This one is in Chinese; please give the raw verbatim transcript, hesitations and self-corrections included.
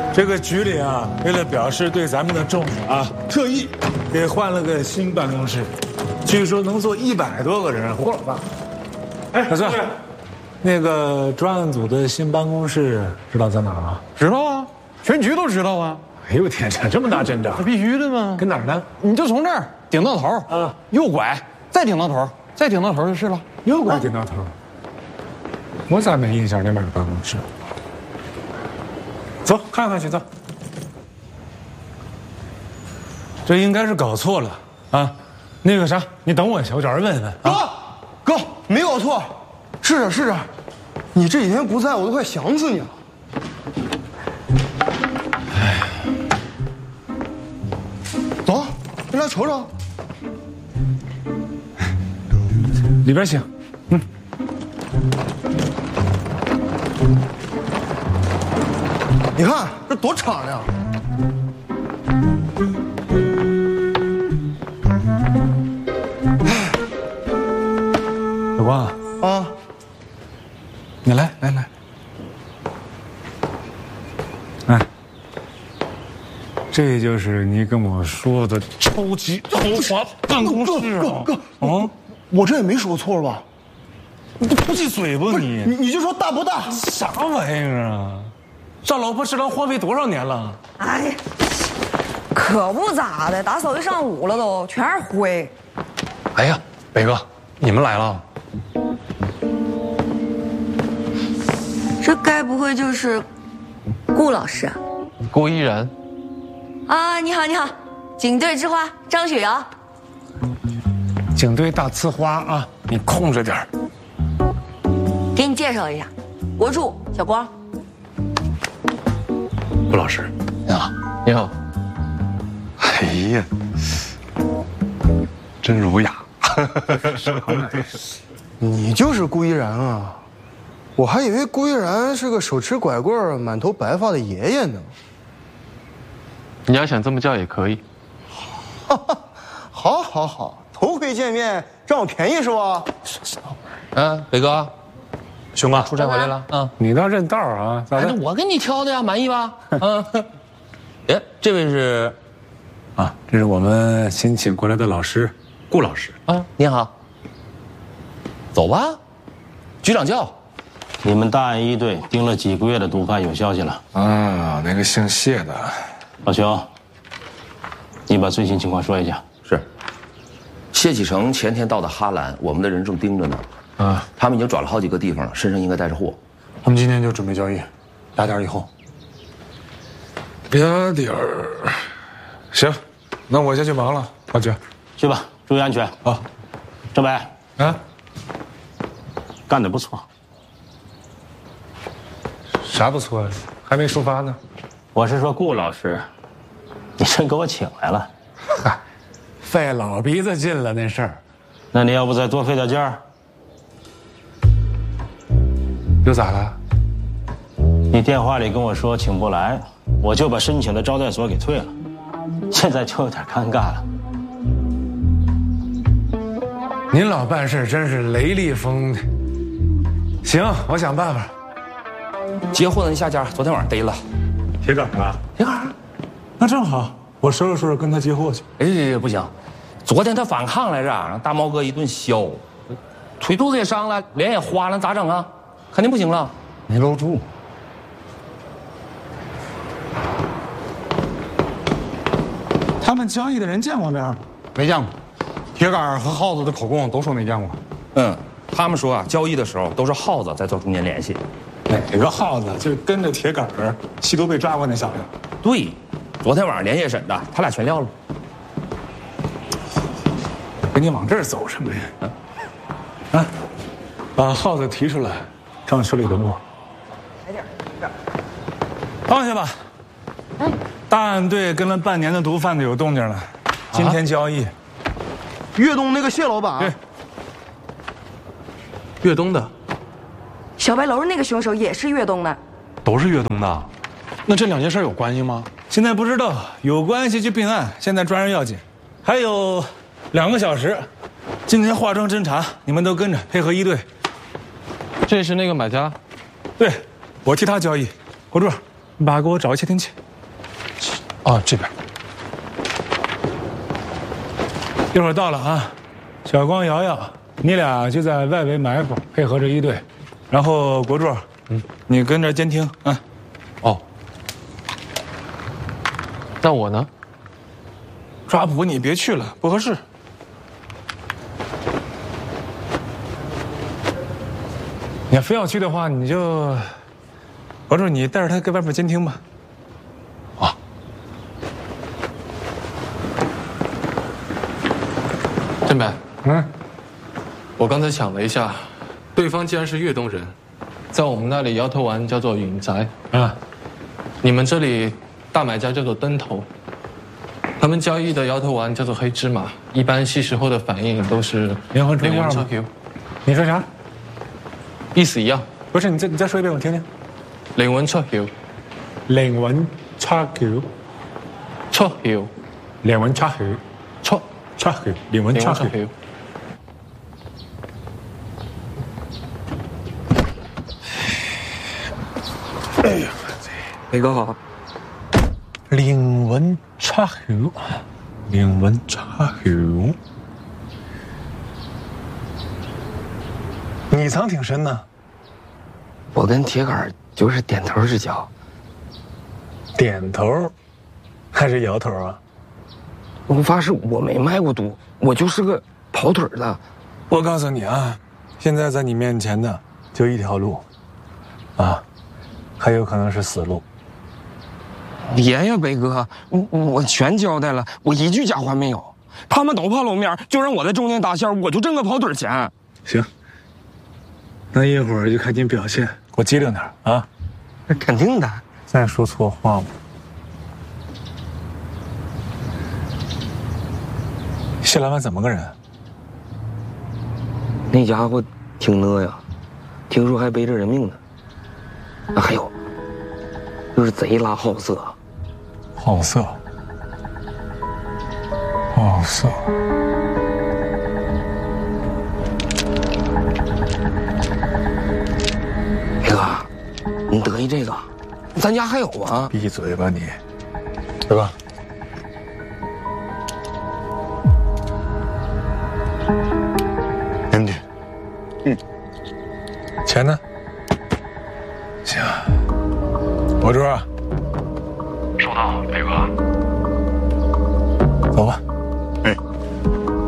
这个局里啊，为了表示对咱们的重视啊，特意给换了个新办公室，据说能坐一百多个人，嚯了吧！哎，小孙，那个专案组的新办公室知道在哪儿吗？ 知道啊，全局都知道啊。 哎呦天哪，这么大阵仗， 那必须的吗？ 跟哪儿呢？ 你就从这儿顶到头啊， 右拐，再顶到头，再顶到头就是了。 右拐顶到头，我咋没印象那边有办公室？走，看看去，走。这应该是搞错了啊！那个啥，你等我一下，我找人问问。 啊、哥，哥，没搞错，是这是这。你这几天不在，我都快想死你了。 哎， 走，你来瞅瞅。 里边请。嗯。 你看这多敞亮！ 小光啊， 你来来来，哎，这就是你跟我说的超级豪华办公室啊！ 哥，啊，我这也没说错吧？ 你不闭嘴吧你？ 你你就说大不大？ 啥玩意儿啊？上老婆食堂荒废多少年了？ 哎呀，可不咋的，打扫一上午了都，全是灰。 哎呀，北哥，你们来了。 这该不会就是顾老师啊？ 顾依然。 啊，你好，你好，警队之花张雪瑶。 警队大呲花啊，你控制点儿。 给你介绍一下，国柱小光。 顾老师，你好，你好。 哎呀，真儒雅。 你就是顾依然啊？我还以为顾依然是个手持拐棍、满头白发的爷爷呢。 你要想这么叫也可以。 好，好，好，头回见面，占我便宜是吧？ 嗯，北哥， 熊哥出差回来了。嗯， 你倒认道啊？咋的？ 我给你挑的呀，满意吧？嗯。哎，这位是， 啊，这是我们新请过来的老师，顾老师。 啊，你好。走吧，局长叫。 你们大案一队盯了几个月的毒贩有消息了啊，那个姓谢的。 老熊，你把最新情况说一下。 是。谢启成前天到的哈兰，我们的人正盯着呢。啊，他们已经转了好几个地方了，身上应该带着货。 他们今天就准备交易，俩点以后。俩点儿，行，那我先去忙了，老局。 去吧，注意安全。 好， 郑北。 啊， 干得不错。 啥不错呀？还没出发呢。 我是说顾老师，你真给我请来了。 嗨，费老鼻子劲了那事儿。 那你要不再多费点劲儿？ 又咋了？ 你电话里跟我说请不来，我就把申请的招待所给退了，现在就有点尴尬了。 您老办事真是雷厉风。行，我想办法。 结婚的那下家昨天晚上逮了， 铁杆啊！ 铁杆， 那正好，我收拾收拾跟他接货去。 哎，不行，昨天他反抗来着，让大毛哥一顿削，腿肚子也伤了，脸也花了，咋整啊？肯定不行了。 没搂住。他们交易的人见过面吗？ 没见过。铁杆和耗子的口供都说没见过。 嗯，他们说啊，交易的时候都是耗子在做中间联系。 哪个耗子？就跟着铁杆儿吸毒被抓过那小子。 对，昨天晚上连夜审的，他俩全撂了。 跟你往这儿走什么呀？啊，啊，把耗子提出来，装手里的墨。来点，点。放下吧。嗯。大案队跟了半年的毒贩子有动静了，今天交易。 粤东那个谢老板。 对。 粤东的。 小白楼那个凶手也是粤东的。 都是粤东的。那这两件事有关系吗？ 现在不知道，有关系就并案，现在抓人要紧。还有两个小时，今天化妆侦查，你们都跟着配合一队。 这是那个买家。 对，我替他交易。国柱， 你爸给我找个窃听器。 哦，这边。 一会儿到了啊，小光、瑶瑶，你俩就在外围埋伏，配合着一队。然后国柱，嗯，你跟着监听啊。 哦。那我呢？ 抓捕你别去了，不合适。你要非要去的话，你就，国柱，你带着他跟外面监听吧。 啊。 振白， 嗯， 我刚才想了一下，对方既然是粤东人，在我们那里摇头丸叫做允宅啊，你们这里大买家叫做灯头，他们交易的摇头丸叫做黑芝麻，一般吸食后的反应都是连环春叉吗？ Q。 你说啥？ 意思一样。 不是，你再你再说一遍，我听听。 灵魂出竅。 灵魂出竅。 出竅。 靈魂出竅。 出出竅。靈魂出竅。 哎呀， 伟哥好。 靈魂出竅。靈魂出竅。你藏挺深呢。 我跟铁杆就是点头之交。 点头，还是摇头啊？ 我发誓我没卖过毒，我就是个跑腿的。 我告诉你啊，现在在你面前的就一条路，啊，还有可能是死路。 别呀，北哥，我我全交代了，我一句假话没有。他们都怕露面，就让我在中间搭线，我就挣个跑腿钱。 行，那一会儿就看你表现，给我机灵点啊！ 那肯定的。 再说错话吗？谢老板怎么个人？ 那家伙挺呢呀，听说还背着人命呢。啊，还有，就是贼拉好色。 好色。好色。 北哥，你得意这个？咱家还有啊！ 闭嘴吧你，对吧？ 没问题。 嗯。钱呢？行。国柱。 收到，北哥。 走吧。